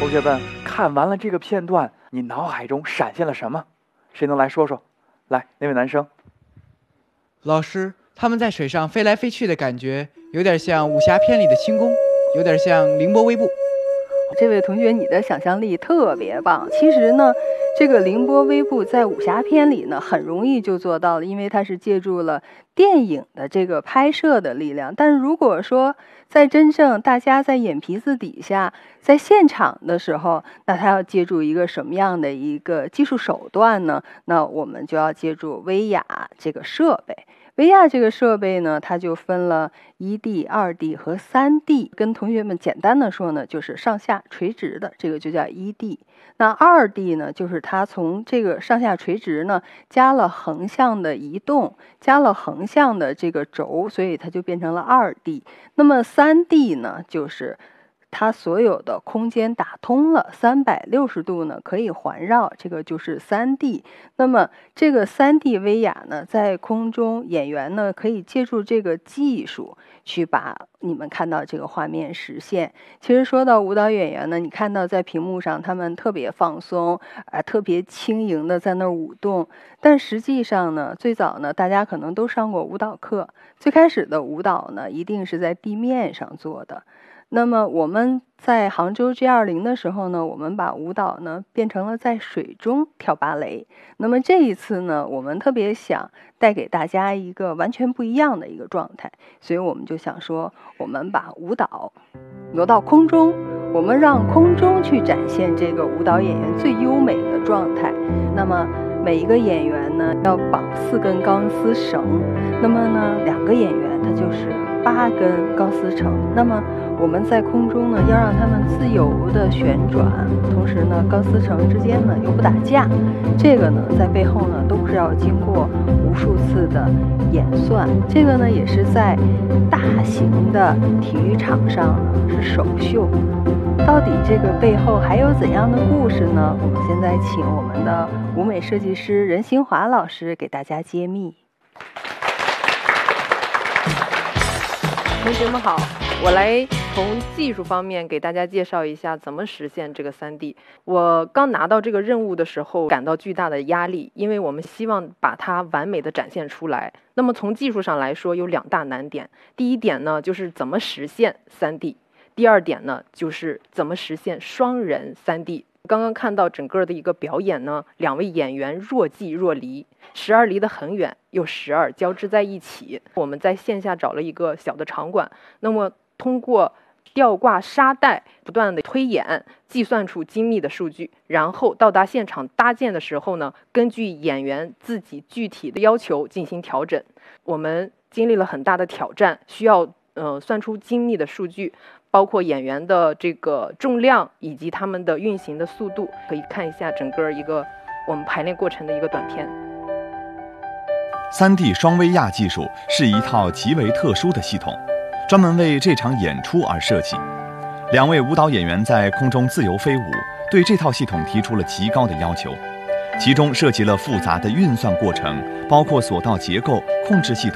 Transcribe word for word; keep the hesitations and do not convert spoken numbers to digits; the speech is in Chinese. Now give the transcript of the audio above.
同学们看完了这个片段，你脑海中闪现了什么？谁能来说说？来，那位男生。 老师，他们在水上飞来飞去的感觉，有点像武侠片里的轻功，有点像凌波微步。 这位同学，你的想象力特别棒。其实呢，这个凌波微步在武侠片里呢，很容易就做到了，因为它是借助了电影的这个拍摄的力量。但是如果说在真正大家在眼皮子底下，在现场的时候，那他要借助一个什么样的一个技术手段呢？那我们就要借助威亚这个设备。威亚这个设备呢，它就分了一 D、二 D 和三 D。跟同学们简单的说呢，就是上下垂直的，这个就叫一 D。那二 D 呢，就是它从这个上下垂直呢，加了横向的移动，加了横向的这个轴，所以它就变成了二 D。那么三 D 呢，就是它所有的空间打通了，三百六十度呢可以环绕，这个就是三 D。那么这个三 D 威亚呢，在空中演员呢可以借助这个技术去把你们看到这个画面实现。其实说到舞蹈演员呢，你看到在屏幕上他们特别放松啊，特别轻盈的在那儿舞动，但实际上呢，最早呢大家可能都上过舞蹈课，最开始的舞蹈呢一定是在地面上做的。那么我们在杭州 G 二零 的时候呢，我们把舞蹈呢变成了在水中跳芭蕾。那么这一次呢，我们特别想带给大家一个完全不一样的一个状态，所以我们就想说，我们把舞蹈挪到空中，我们让空中去展现这个舞蹈演员最优美的状态。那么每一个演员呢要绑四根钢丝绳，那么呢两个演员他就是八根钢丝绳。那么我们在空中呢要让他们自由的旋转，同时呢钢丝绳之间呢又不打架，这个呢在背后呢都是要经过无数次的演算。这个呢也是在大型的体育场上呢是首秀。到底这个背后还有怎样的故事呢？我们现在请我们的舞美设计师任新华老师给大家揭秘。 同学们好，我来从技术方面给大家介绍一下怎么实现这个 三 D。 我刚拿到这个任务的时候感到巨大的压力，因为我们希望把它完美的展现出来。那么从技术上来说有两大难点，第一点呢就是怎么实现 三 D， 第二点呢就是怎么实现双人 三 D。 刚刚看到整个的一个表演呢，两位演员若即若离，时而离得很远，又时而交织在一起。我们在线下找了一个小的场馆，那么通过吊挂沙袋不断的推演，计算出精密的数据，然后到达现场搭建的时候呢，根据演员自己具体的要求进行调整。我们经历了很大的挑战，需要呃算出精密的数据，包括演员的这个重量以及他们的运行的速度。可以看一下整个一个我们排练过程的一个短片。 三 D 双威亚技术是一套极为特殊的系统，专门为这场演出而设计。两位舞蹈演员在空中自由飞舞，对这套系统提出了极高的要求，其中涉及了复杂的运算过程，包括索道结构、控制系统。